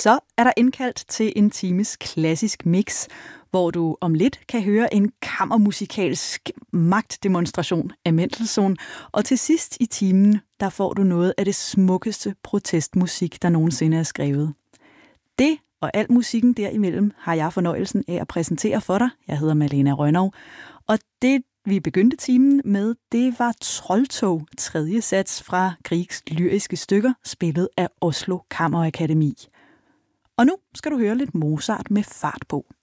så er der indkaldt til en times klassisk mix, hvor du om lidt kan høre en kammermusikalsk magtdemonstration af Mendelssohn. Og til sidst i timen, der får du noget af det smukkeste protestmusik, der nogensinde er skrevet. Det og al musikken derimellem har jeg fornøjelsen af at præsentere for dig. Jeg hedder Malene Rønnow, og det vi begyndte timen med, det var Troldtog, tredje sats fra Griegs lyriske stykker, spillet af Oslo Kammerakademi. Og nu skal du høre lidt Mozart med fart på.